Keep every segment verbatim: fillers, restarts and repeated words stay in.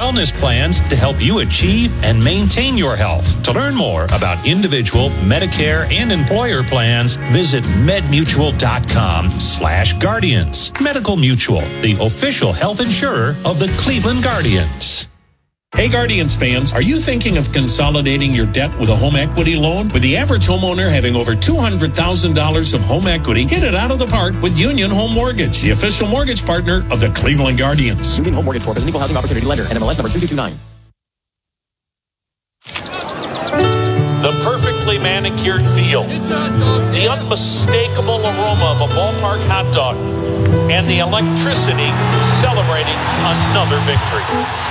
wellness plans to help you achieve and maintain your health. To learn more about individual, Medicare, and employer plans, visit medmutual.com slash guardians. Medical Mutual, the official health insurer of the Cleveland Guardians. Hey Guardians fans, are you thinking of consolidating your debt with a home equity loan? With the average homeowner having over two hundred thousand dollars of home equity, hit it out of the park with Union Home Mortgage, the official mortgage partner of the Cleveland Guardians. Union Home Mortgage Corp is an equal housing opportunity lender, N M L S number two two two nine. The perfectly manicured field, the unmistakable aroma of a ballpark hot dog, and the electricity celebrating another victory.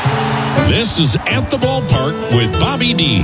This is At the Ballpark with Bobby D.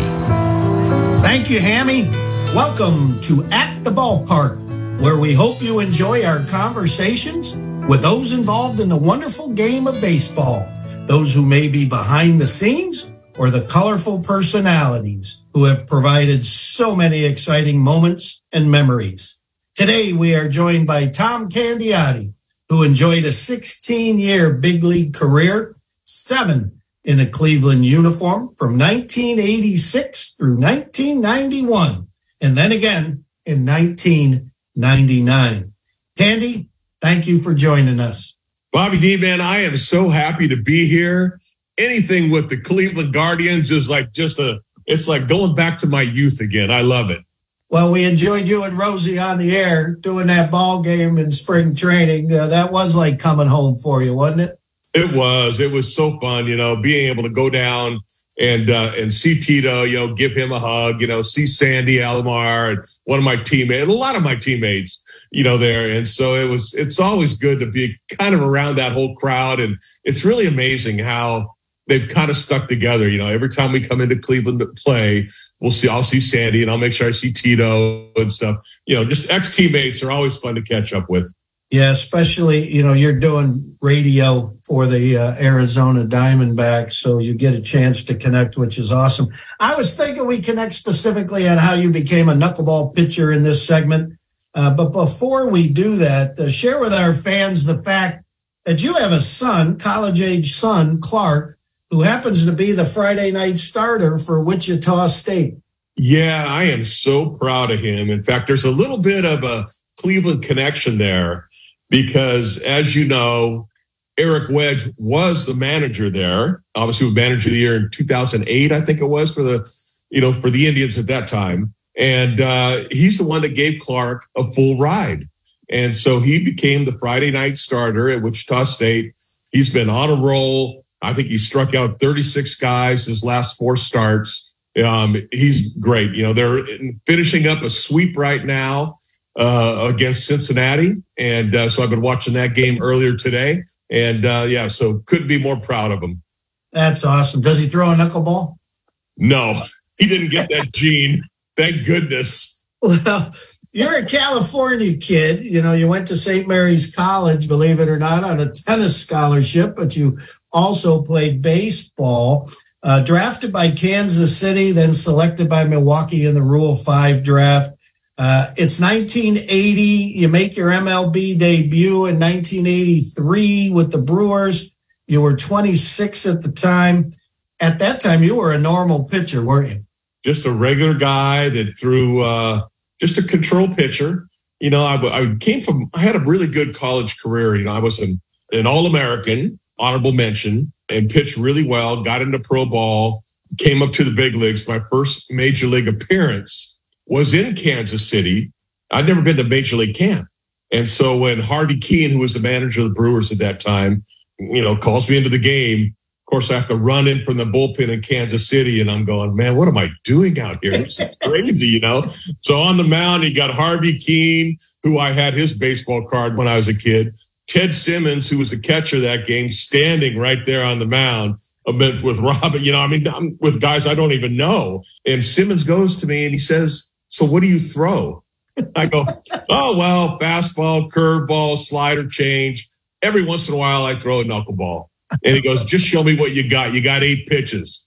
Thank you, Hammy. Welcome to At the Ballpark, where we hope you enjoy our conversations with those involved in the wonderful game of baseball, those who may be behind the scenes or the colorful personalities who have provided so many exciting moments and memories. Today, we are joined by Tom Candiotti, who enjoyed a sixteen-year big league career, seven in a Cleveland uniform from nineteen eighty-six through nineteen ninety-one, and then again in nineteen ninety-nine. Candy, thank you for joining us. Bobby D, man, I am so happy to be here. Anything with the Cleveland Guardians is like just a, it's like going back to my youth again. I love it. Well, we enjoyed you and Rosie on the air doing that ball game in spring training. Uh, that was like coming home for you, wasn't it? It was. It was so fun, you know, being able to go down and uh, and see Tito, you know, give him a hug, you know, see Sandy Alomar and one of my teammates, a lot of my teammates, you know, there. And so it was, it's always good to be kind of around that whole crowd. And it's really amazing how they've kind of stuck together. You know, every time we come into Cleveland to play, we'll see, I'll see Sandy and I'll make sure I see Tito and stuff. You know, just ex-teammates are always fun to catch up with. Yeah, especially, you know, you're doing radio for the uh, Arizona Diamondbacks, so you get a chance to connect, which is awesome. I was thinking we connect specifically on how you became a knuckleball pitcher in this segment. Uh, but before we do that, uh, share with our fans the fact that you have a son, college-age son, Clark, who happens to be the Friday night starter for Wichita State. Yeah, I am so proud of him. In fact, there's a little bit of a Cleveland connection there because, as you know, Eric Wedge was the manager there, obviously was manager of the year in two thousand eight, I think it was, for the, you know, for the Indians at that time. And uh, he's the one that gave Clark a full ride. And so he became the Friday night starter at Wichita State. He's been on a roll. I think he struck out thirty-six guys his last four starts. Um, he's great. You know, they're finishing up a sweep right now uh, against Cincinnati. And uh, so I've been watching that game earlier today. And uh, yeah, so couldn't be more proud of him. That's awesome. Does he throw a knuckleball? No, he didn't get that gene. Thank goodness. Well, you're a California kid. You know, you went to Saint Mary's College, believe it or not, on a tennis scholarship, but you also played baseball. Uh, drafted by Kansas City, then selected by Milwaukee in the Rule five draft. Uh, it's nineteen eighty. You make your M L B debut in nineteen eighty-three with the Brewers. You were twenty-six at the time. At that time, you were a normal pitcher, weren't you? Just a regular guy that threw uh, just a control pitcher. You know, I, I came from, I had a really good college career. You know, I was an, an All-American, honorable mention, and pitched really well, got into pro ball, came up to the big leagues. My first major league appearance was in Kansas City. I'd never been to major league camp. And so when Harvey Keene, who was the manager of the Brewers at that time, you know, calls me into the game, of course, I have to run in from the bullpen in Kansas City. And I'm going, man, what am I doing out here? This is crazy, you know? So on the mound, you got Harvey Keene, who I had his baseball card when I was a kid. Ted Simmons, who was the catcher that game, standing right there on the mound with Robin, you know, I mean, I'm with guys I don't even know. And Simmons goes to me and he says, so what do you throw? I go, oh, well, fastball, curveball, slider, change. Every once in a while, I throw a knuckleball. And he goes, just show me what you got. You got eight pitches.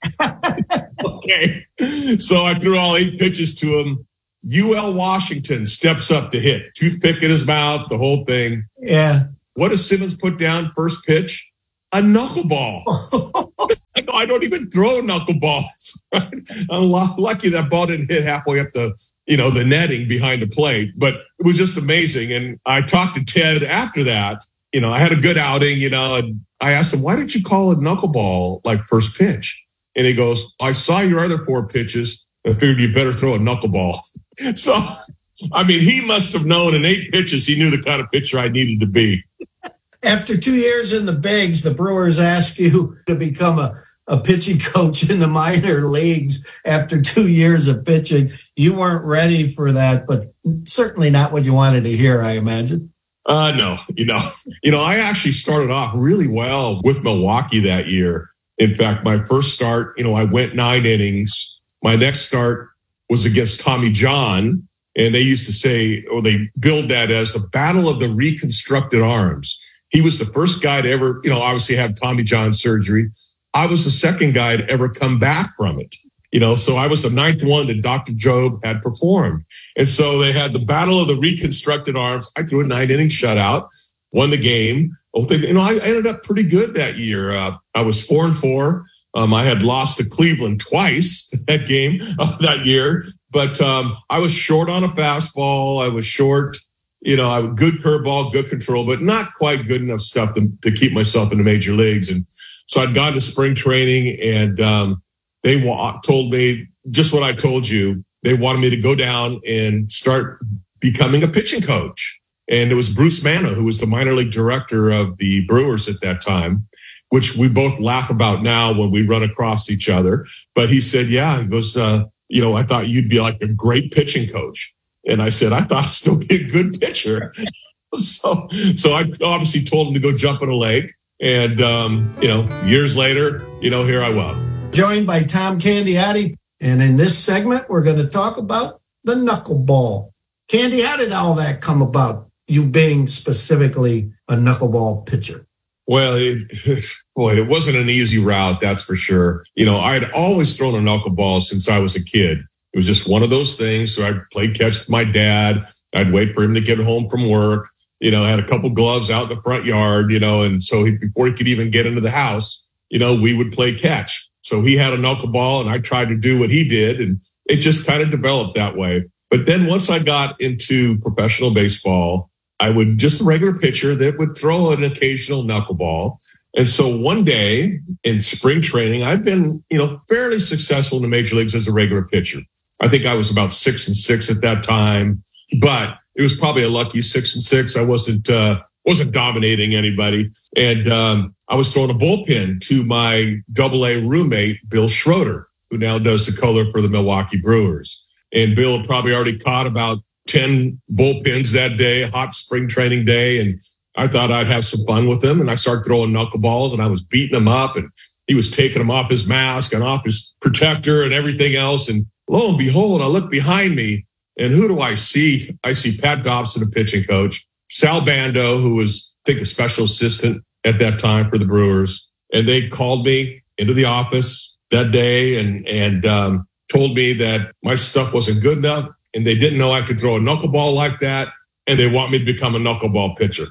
Okay. So I threw all eight pitches to him. U L Washington steps up to hit. Toothpick in his mouth, the whole thing. Yeah. What does Simmons put down first pitch? A knuckleball. I go, I don't even throw knuckleballs. I'm lucky that ball didn't hit halfway up the, you know, the netting behind the plate, but it was just amazing. And I talked to Ted after that. You know, I had a good outing, you know, and I asked him, why did you call it knuckleball like first pitch? And he goes, I saw your other four pitches. I figured you better throw a knuckleball. So, I mean, he must have known in eight pitches, he knew the kind of pitcher I needed to be. After two years in the bigs, the Brewers asked you to become a, a pitching coach in the minor leagues after two years of pitching. You weren't ready for that, but certainly not what you wanted to hear, I imagine. Uh, no, you know, you know, I actually started off really well with Milwaukee that year. In fact, my first start, you know, I went nine innings. My next start was against Tommy John, and they used to say, or they billed that as the Battle of the Reconstructed Arms. He was the first guy to ever, you know, obviously have Tommy John surgery. I was the second guy to ever come back from it. You know, so I was the ninth one that Doctor Job had performed. And so they had the Battle of the Reconstructed Arms. I threw a nine inning shutout, won the game. You know, I ended up pretty good that year. Uh, I was four and four. Um, I had lost to Cleveland twice that game uh, that year, but um, I was short on a fastball. I was short, you know, I was good curveball, good control, but not quite good enough stuff to, to keep myself in the major leagues. And so I'd gone to spring training, and um, they wa- told me just what I told you. They wanted me to go down and start becoming a pitching coach. And it was Bruce Mano, who was the minor league director of the Brewers at that time, which we both laugh about now when we run across each other. But he said, yeah, he goes, uh, you know, I thought you'd be like a great pitching coach. And I said, I thought I'd still be a good pitcher. so so I obviously told him to go jump in a lake. And, um, you know, years later, you know, here I was. Joined by Tom Candiotti. And in this segment, we're going to talk about the knuckleball. Candy, how did all that come about? You being specifically a knuckleball pitcher? Well, it, boy, it wasn't an easy route, that's for sure. You know, I had always thrown a knuckleball since I was a kid. It was just one of those things. So I'd play catch with my dad. I'd wait for him to get home from work. You know, I had a couple gloves out in the front yard, you know, and so he, before he could even get into the house, you know, we would play catch. So he had a knuckleball and I tried to do what he did, and it just kind of developed that way. But then once I got into professional baseball, I would just a regular pitcher that would throw an occasional knuckleball. And so one day in spring training, I've been, you know, fairly successful in the major leagues as a regular pitcher. I think I was about six and six at that time, but it was probably a lucky six and six. I wasn't, uh, wasn't dominating anybody. And, um, I was throwing a bullpen to my double A roommate, Bill Schroeder, who now does the color for the Milwaukee Brewers. And Bill had probably already caught about ten bullpens that day, hot spring training day. And I thought I'd have some fun with him. And I started throwing knuckleballs, and I was beating him up, and he was taking him off his mask and off his protector and everything else. And lo and behold, I look behind me, and who do I see? I see Pat Dobson, the pitching coach, Sal Bando, who was, I think, a special assistant at that time for the Brewers. And they called me into the office that day and, and, um, told me that my stuff wasn't good enough, and they didn't know I could throw a knuckleball like that, and they want me to become a knuckleball pitcher.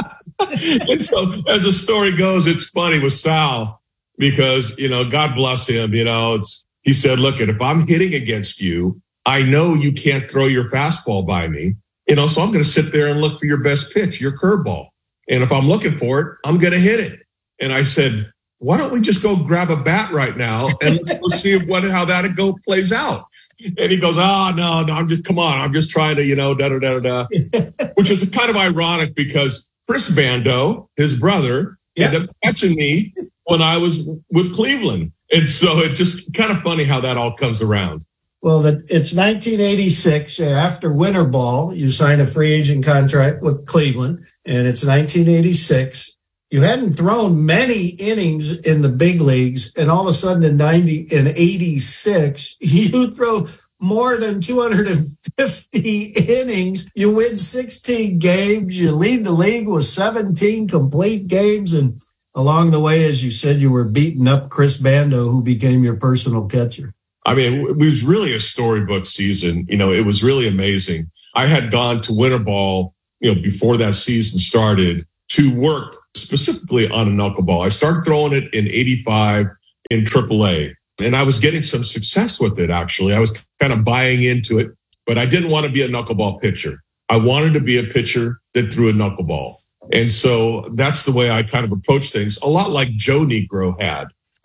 And so as the story goes, it's funny with Sal because, you know, God bless him, you know, it's, he said, look, if I'm hitting against you, I know you can't throw your fastball by me, you know, so I'm going to sit there and look for your best pitch, your curveball. And if I'm looking for it, I'm going to hit it. And I said, why don't we just go grab a bat right now and let's, let's see what, how that go plays out. And he goes, oh, no, no, I'm just, come on. I'm just trying to, you know, da, da, da, da, which is kind of ironic because Chris Bando, his brother, yep, ended up catching me when I was with Cleveland. And so it's just kind of funny how that all comes around. Well, the, it's nineteen eighty-six. After winter ball, you signed a free agent contract with Cleveland, and it's nineteen eighty-six. You hadn't thrown many innings in the big leagues, and all of a sudden in ninety in eighty-six, you throw more than two hundred fifty innings. You win sixteen games. You lead the league with seventeen complete games, and along the way, as you said, you were beating up Chris Bando, who became your personal catcher. I mean, it was really a storybook season. You know, it was really amazing. I had gone to winter ball, you know, before that season started to work specifically on a knuckleball. I started throwing it in eighty-five. in triple A. And I was getting some success with it, actually. I was kind of buying into it, but I didn't want to be a knuckleball pitcher. I wanted to be a pitcher that threw a knuckleball. And so that's the way I kind of approach things, a lot like Joe Niekro had.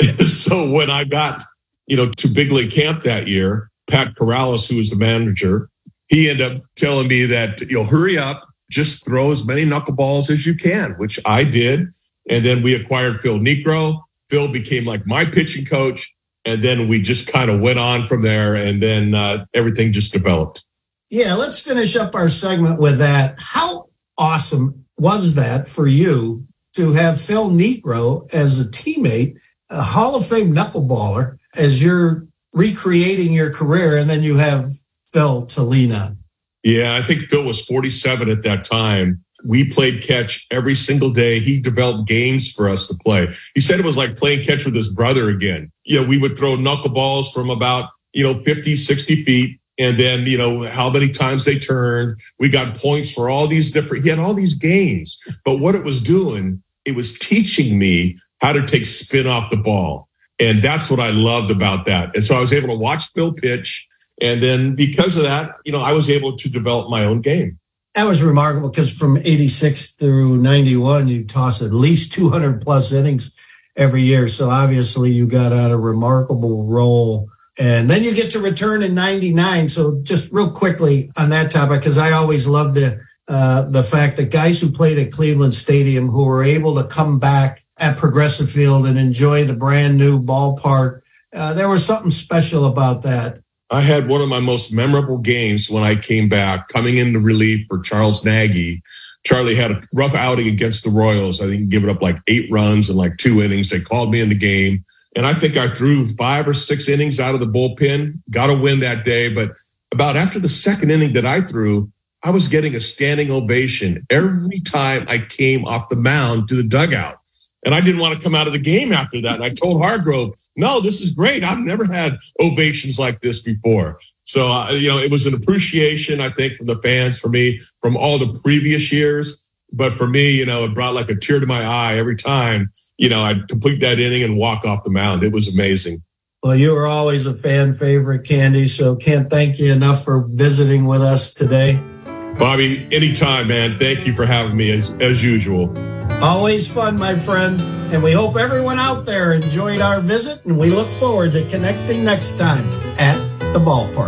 So when I got, you know, to big league camp that year, Pat Corrales, who was the manager, he ended up telling me that, you know, hurry up, just throw as many knuckleballs as you can, which I did. And then we acquired Phil Niekro. Phil became like my pitching coach. And then we just kind of went on from there, and then uh, everything just developed. Yeah, let's finish up our segment with that. How awesome was that for you to have Phil Niekro as a teammate, a Hall of Fame knuckleballer, as you're recreating your career, and then you have Phil to lean on? Yeah, I think Phil was forty-seven at that time. We played catch every single day. He developed games for us to play. He said it was like playing catch with his brother again. You know, we would throw knuckleballs from about, you know, fifty, sixty feet. And then, you know, how many times they turned. We got points for all these different, he had all these games. But what it was doing, it was teaching me how to take spin off the ball. And that's what I loved about that. And so I was able to watch Phil pitch. And then because of that, you know, I was able to develop my own game. That was remarkable because from eighty-six through ninety-one, you toss at least two hundred plus innings every year. So obviously you got on a remarkable roll. And then you get to return in ninety-nine. So just real quickly on that topic, because I always loved the, uh, the fact that guys who played at Cleveland Stadium who were able to come back at Progressive Field and enjoy the brand new ballpark, uh, there was something special about that. I had one of my most memorable games when I came back, coming into relief for Charles Nagy. Charlie had a rough outing against the Royals. I think he gave it up like eight runs in like two innings. They called me in the game. And I think I threw five or six innings out of the bullpen, got a win that day. But about after the second inning that I threw, I was getting a standing ovation every time I came off the mound to the dugout. And I didn't want to come out of the game after that. And I told Hargrove, no, this is great. I've never had ovations like this before. So, uh, you know, it was an appreciation, I think, from the fans, for me, from all the previous years. But for me, you know, it brought like a tear to my eye every time, you know, I'd complete that inning and walk off the mound. It was amazing. Well, you were always a fan favorite, Candy, so can't thank you enough for visiting with us today. Bobby, anytime, man. Thank you for having me as, as usual. Always fun, my friend. And we hope everyone out there enjoyed our visit, and we look forward to connecting next time at the ballpark.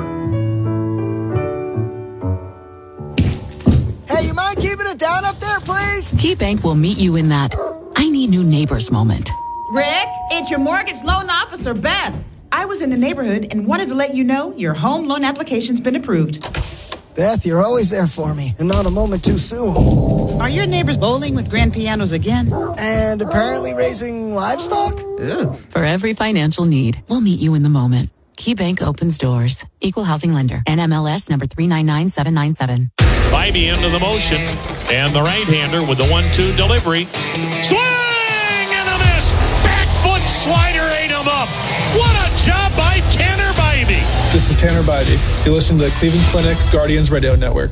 Hey, you mind keeping it down up there, please? KeyBank will meet you in that I need new neighbors moment. Rick, it's your mortgage loan officer, Beth. I was in the neighborhood and wanted to let you know your home loan application's been approved. Beth, you're always there for me, and not a moment too soon. Are your neighbors bowling with grand pianos again? And apparently raising livestock? Ooh. For every financial need, we'll meet you in the moment. KeyBank opens doors. Equal housing lender. N M L S number three nine nine seven nine seven. Bybee into the motion, and the right-hander with the one two delivery. Swing and a miss! Back foot slider ate him up. What a job by Tanner Bybee. This is Tanner Bybee. You listen to the Cleveland Clinic Guardians Radio Network.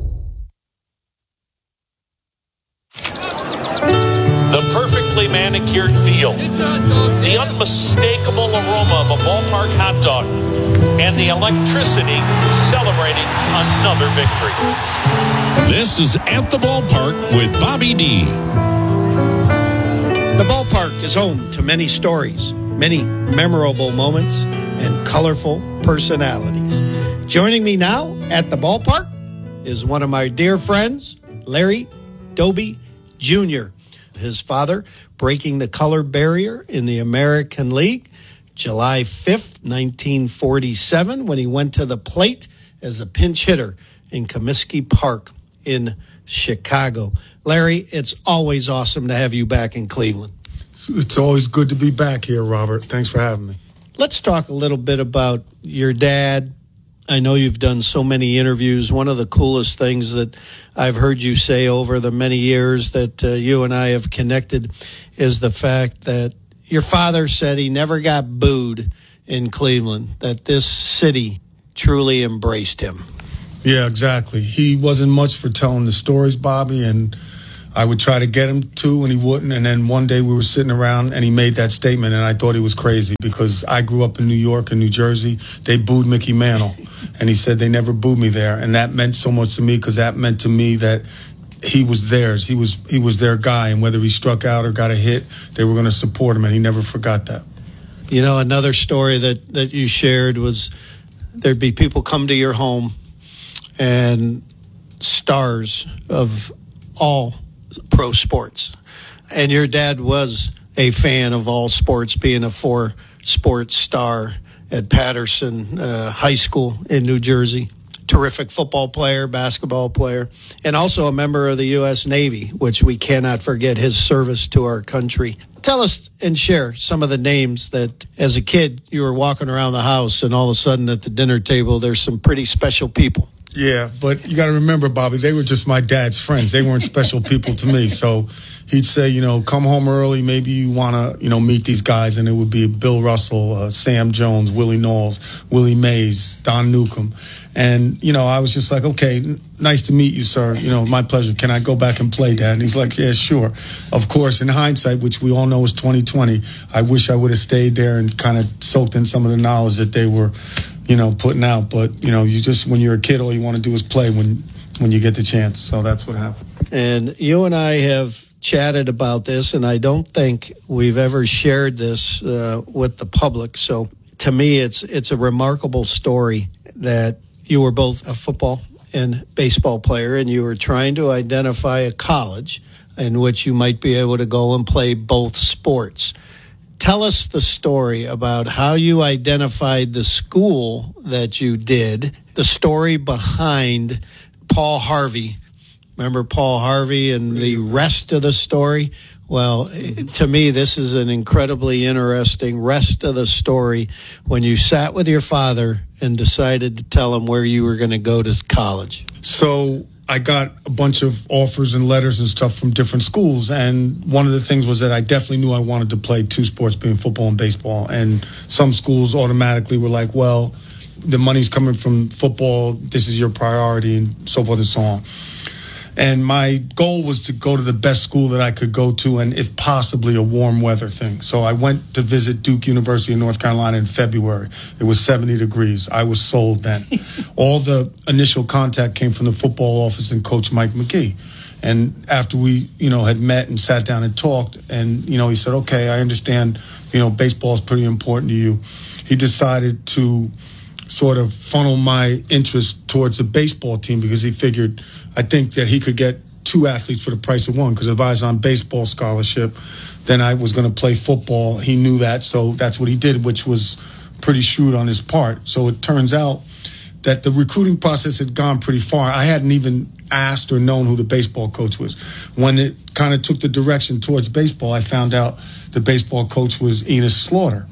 The perfectly manicured field, the unmistakable aroma of a ballpark hot dog, and the electricity celebrating another victory. This is At the Ballpark with Bobby D. The ballpark is home to many stories, many memorable moments, and colorful personalities. Joining me now at the ballpark is one of my dear friends, Larry Doby Junior His father breaking the color barrier in the American League July fifth, nineteen forty-seven, when he went to the plate as a pinch hitter in Comiskey Park in Chicago. Larry, it's always awesome to have you back in Cleveland. It's always good to be back here, Robert. Thanks for having me. Let's talk a little bit about your dad. I know you've done so many interviews. One of the coolest things that I've heard you say over the many years that uh, you and I have connected is the fact that your father said he never got booed in Cleveland, that this city truly embraced him. Yeah, exactly. He wasn't much for telling the stories, Bobby, and I would try to get him to, and he wouldn't. And then one day we were sitting around, and he made that statement, and I thought he was crazy because I grew up in New York and New Jersey. They booed Mickey Mantle, and he said they never booed me there, and that meant so much to me because that meant to me that he was theirs. He was he was their guy, and whether he struck out or got a hit, they were going to support him, and he never forgot that. You know, another story that, that you shared was there'd be people come to your home and stars of all pro sports. And your dad was a fan of all sports, being a four sports star at Patterson uh, High School in New Jersey. Terrific football player, basketball player, and also a member of the U S Navy, which we cannot forget his service to our country. Tell us and share some of the names that, as a kid, you were walking around the house and all of a sudden at the dinner table, there's some pretty special people. Yeah, but you got to remember, Bobby, they were just my dad's friends. They weren't special people to me. So he'd say, you know, come home early. Maybe you want to, you know, meet these guys. And it would be Bill Russell, uh, Sam Jones, Willie Knowles, Willie Mays, Don Newcomb. And, you know, I was just like, okay, n- nice to meet you, sir. You know, my pleasure. Can I go back and play, Dad? And he's like, yeah, sure. Of course, in hindsight, which we all know is twenty twenty, I wish I would have stayed there and kind of soaked in some of the knowledge that they were, you know, putting out. But, you know, you just, when you're a kid, all you want to do is play when when you get the chance. So that's what happened. And you and I have chatted about this, and I don't think we've ever shared this uh, with the public. So to me, it's it's a remarkable story that you were both a football and baseball player, and you were trying to identify a college in which you might be able to go and play both sports. Tell us the story about how you identified the school that you did, the story behind Paul Harvey. Remember Paul Harvey and the rest of the story? Well, to me, this is an incredibly interesting rest of the story when you sat with your father and decided to tell him where you were going to go to college. So I got a bunch of offers and letters and stuff from different schools. And one of the things was that I definitely knew I wanted to play two sports, being football and baseball. And some schools automatically were like, well, the money's coming from football. This is your priority, and so forth and so on. And my goal was to go to the best school that I could go to, and if possibly a warm weather thing. So I went to visit Duke University in North Carolina in February. It was seventy degrees. I was sold then. All the initial contact came from the football office and Coach Mike McGee. And after we, you know, had met and sat down and talked, and, you know, he said, okay, I understand, you know, baseball is pretty important to you. He decided to sort of funnel my interest towards the baseball team because he figured, I think, that he could get two athletes for the price of one, because if I was on baseball scholarship, then I was going to play football. He knew that, so that's what he did, which was pretty shrewd on his part. So it turns out that the recruiting process had gone pretty far. I hadn't even asked or known who the baseball coach was. When it kind of took the direction towards baseball, I found out the baseball coach was Enos Slaughter.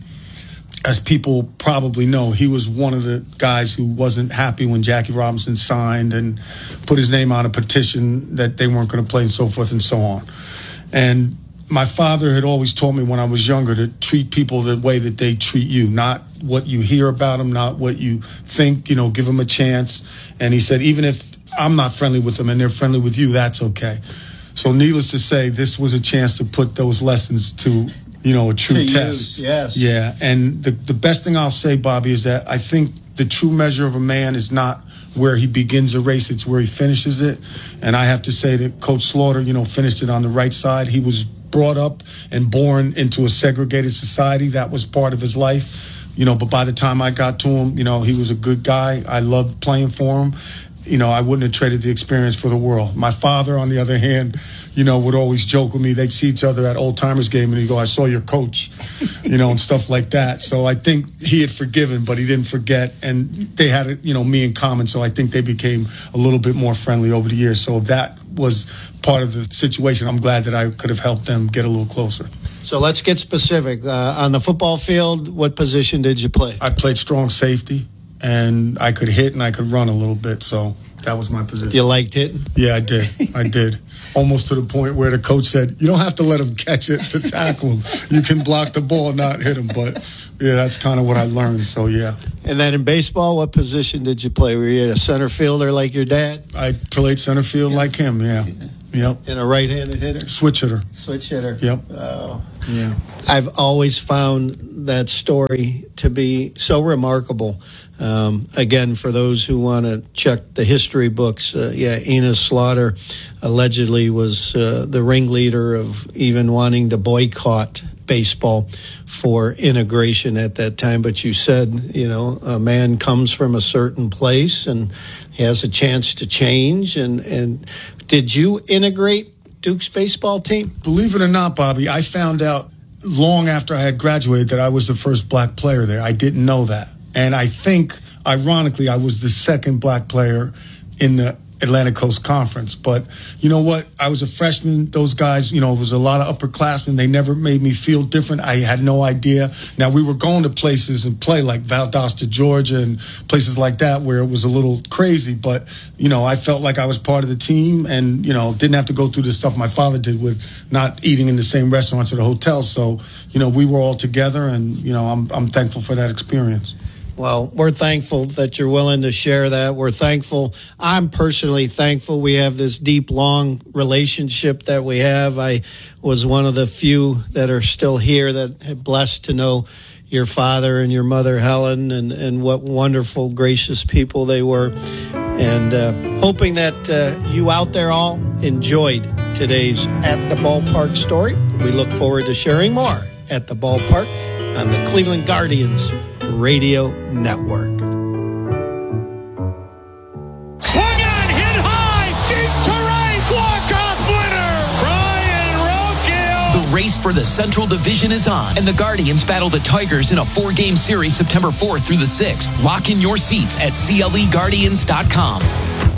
As people probably know, he was one of the guys who wasn't happy when Jackie Robinson signed and put his name on a petition that they weren't going to play and so forth and so on. And my father had always told me when I was younger to treat people the way that they treat you, not what you hear about them, not what you think, you know, give them a chance. And he said, even if I'm not friendly with them and they're friendly with you, that's okay. So needless to say, this was a chance to put those lessons to you know, a true to test. Use, yes. Yeah. And the, the best thing I'll say, Bobby, is that I think the true measure of a man is not where he begins a race, it's where he finishes it. And I have to say that Coach Slaughter, you know, finished it on the right side. He was brought up and born into a segregated society. That was part of his life. You know, but by the time I got to him, you know, he was a good guy. I loved playing for him. You know, I wouldn't have traded the experience for the world. My father, on the other hand, you know, would always joke with me. They'd see each other at Old Timers game, and he'd go, I saw your coach, you know, and stuff like that. So I think he had forgiven, but he didn't forget. And they had, you know, me in common. So I think they became a little bit more friendly over the years. So that was part of the situation. I'm glad that I could have helped them get a little closer. So let's get specific. Uh, on the football field, what position did you play? I played strong safety. And I could hit and I could run a little bit, so that was my position. You liked hitting? Yeah, I did. I did. Almost to the point where the coach said, you don't have to let him catch it to tackle him. You can block the ball, not hit him. But, yeah, that's kind of what I learned, so, yeah. And then in baseball, what position did you play? Were you a center fielder like your dad? I played center field yeah. like him, yeah. Yep. And a right-handed hitter? Switch hitter. Switch hitter. Yep. Oh. Yeah. I've always found that story to be so remarkable. Um, again, for those who want to check the history books, uh, yeah, Enos Slaughter allegedly was uh, the ringleader of even wanting to boycott baseball for integration at that time. But you said, you know, a man comes from a certain place and he has a chance to change. And, and did you integrate Duke's baseball team? Believe it or not, Bobby, I found out long after I had graduated that I was the first black player there. I didn't know that. And I think, ironically, I was the second black player in the Atlantic Coast Conference. But you know what? I was a freshman. Those guys, you know, it was a lot of upperclassmen. They never made me feel different. I had no idea. Now, we were going to places and play like Valdosta, Georgia, and places like that where it was a little crazy. But, you know, I felt like I was part of the team and, you know, didn't have to go through the stuff my father did with not eating in the same restaurants or the hotels. So, you know, we were all together, and, you know, I'm I'm thankful for that experience. Well, we're thankful that you're willing to share that. We're thankful. I'm personally thankful we have this deep, long relationship that we have. I was one of the few that are still here that have blessed to know your father and your mother, Helen, and, and what wonderful, gracious people they were. And uh, hoping that uh, you out there all enjoyed today's At the Ballpark story. We look forward to sharing more at the ballpark on the Cleveland Guardians Radio Network. Swung on, hit high, deep to right, walk-off winner, Ryan Rocchio. The race for the Central Division is on, and the Guardians battle the Tigers in a four-game series September fourth through the sixth. Lock in your seats at C L E Guardians dot com.